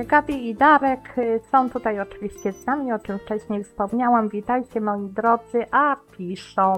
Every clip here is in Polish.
Gabi i Darek są tutaj oczywiście z nami, o czym wcześniej wspomniałam. Witajcie moi drodzy, a piszą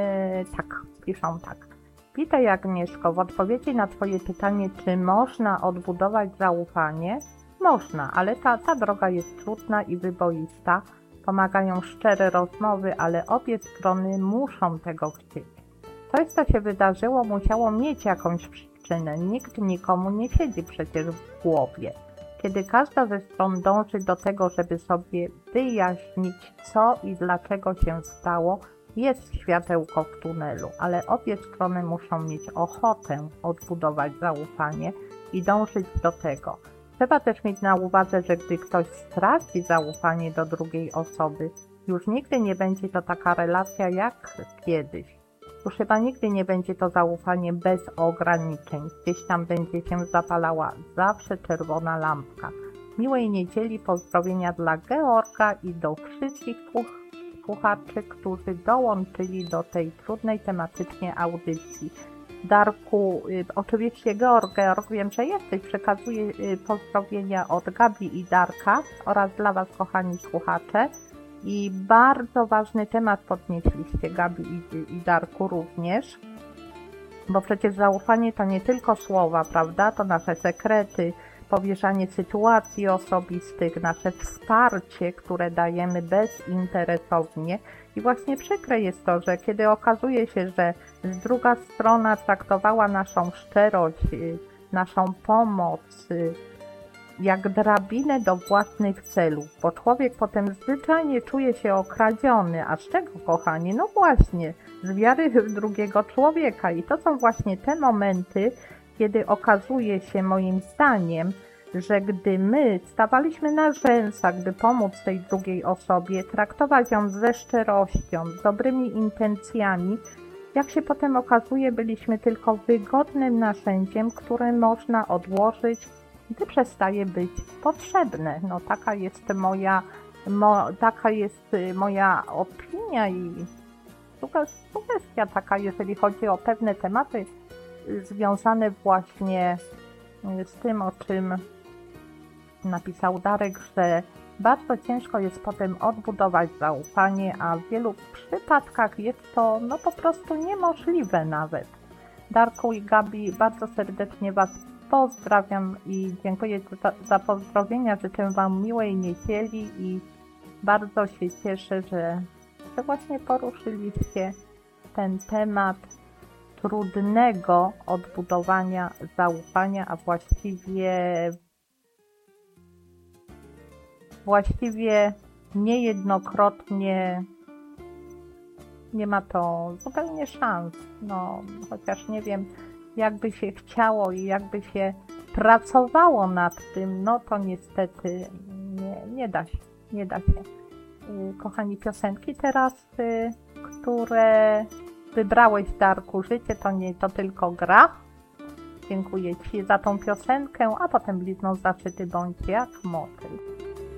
tak. Witaj Agnieszko, w odpowiedzi na Twoje pytanie, czy można odbudować zaufanie? Można, ale ta droga jest trudna i wyboista. Pomagają szczere rozmowy, ale obie strony muszą tego chcieć. Coś, co się wydarzyło, musiało mieć jakąś przyczynę. Nikt nikomu nie siedzi przecież w głowie. Kiedy każda ze stron dąży do tego, żeby sobie wyjaśnić, co i dlaczego się stało, jest światełko w tunelu, ale obie strony muszą mieć ochotę odbudować zaufanie i dążyć do tego. Trzeba też mieć na uwadze, że gdy ktoś straci zaufanie do drugiej osoby, już nigdy nie będzie to taka relacja jak kiedyś. Już chyba nigdy nie będzie to zaufanie bez ograniczeń. Gdzieś tam będzie się zapalała zawsze czerwona lampka. Miłej niedzieli, pozdrowienia dla Georga i do wszystkich słuchaczy, którzy dołączyli do tej trudnej tematycznie audycji. Darku, oczywiście Georg, wiem, że jesteś, przekazuję pozdrowienia od Gabi i Darka oraz dla Was, kochani słuchacze. I bardzo ważny temat podnieśliście, Gabi i Darku również, bo przecież zaufanie to nie tylko słowa, prawda? To nasze sekrety, powierzanie sytuacji osobistych, nasze wsparcie, które dajemy bezinteresownie. I właśnie przykre jest to, że kiedy okazuje się, że druga strona traktowała naszą szczerość, naszą pomoc, jak drabinę do własnych celów, bo człowiek potem zwyczajnie czuje się okradziony. A z czego, kochani? No właśnie, z wiary w drugiego człowieka. I to są właśnie te momenty, kiedy okazuje się, moim zdaniem, że gdy my stawaliśmy na rzęsach, by pomóc tej drugiej osobie, traktować ją ze szczerością, z dobrymi intencjami, jak się potem okazuje, byliśmy tylko wygodnym narzędziem, które można odłożyć, gdy przestaje być potrzebne. No taka jest moja opinia i sugestia taka, jeżeli chodzi o pewne tematy związane właśnie z tym, o czym napisał Darek, że bardzo ciężko jest potem odbudować zaufanie, a w wielu przypadkach jest to po prostu niemożliwe nawet. Darku i Gabi, bardzo serdecznie Was pozdrawiam i dziękuję za pozdrowienia. Życzę Wam miłej niedzieli i bardzo się cieszę, że właśnie poruszyliście ten temat trudnego odbudowania zaufania, a właściwie niejednokrotnie nie ma to zupełnie szans. Chociaż nie wiem, jakby się chciało i jakby się pracowało nad tym, to niestety nie da się. Kochani, piosenki teraz, które wybrałeś, Darku, życie to tylko gra. Dziękuję Ci za tą piosenkę, a potem blizną zaszyty bądź jak motyl.